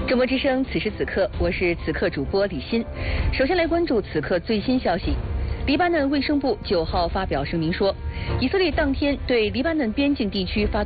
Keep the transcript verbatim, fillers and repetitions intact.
中国之声，此时此刻，我是此刻主播李欣。首先来关注此刻最新消息。黎巴嫩卫生部九号发表声明说，以色列当天对黎巴嫩边境地区发